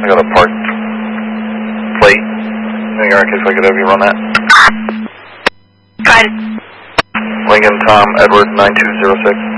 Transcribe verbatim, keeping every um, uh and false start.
I got a park plate. New York, if I could have you run that. Got it. Lincoln Tom Edward nine two zero six.